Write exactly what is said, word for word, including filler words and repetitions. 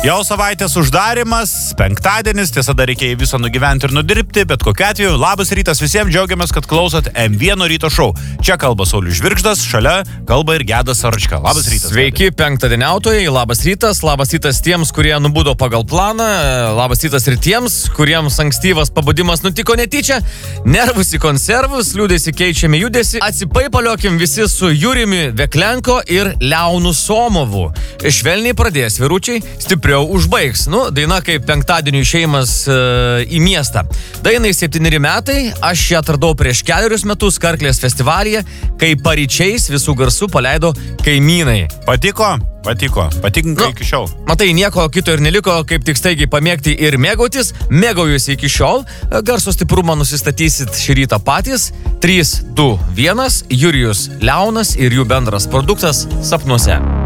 Jau savaitės uždarimas, penktadienis, tiesa dar reikėjo viso nugyventi ir nudirbti, bet kokiu atveju labas rytas visiems, džiaugiamės, kad klausot M vieno ryto šou. Čia kalba Saulius Žvirgždas, šalia kalba ir Gedas Saračka. Labas rytas. Sveiki, penktadieniautojai, labas rytas, labas rytas tiems, kurie nubudo pagal planą, labas rytas ir tiems, kuriems ankstyvas pabudimas nutiko netyčia, nervus į konservus, liūdėsi keičiame judesi, atsipaipaliokim visi su Jurimi Veklenko ir Leonu Somovu. Švelniai pradės, vyručiai, stipriau užbaigs. Nu, daina kaip penktadienio išėjimas e, į miestą. Dainai septyneri metai, aš ją atradau prieš keliarius metus Karklės festivalyje, kai paryčiais visų garsų paleido kaimynai. Patiko? Patiko. Patinka nu, iki šiol. Matai, nieko kito ir neliko, kaip tik staigiai pamėgti ir mėgautis. Mėgaujusi iki šiol. Garso stiprumą nusistatysit šį rytą patys. trys, du, vienas. Jurijus Leonas ir jų bendras produktas Sapnuose.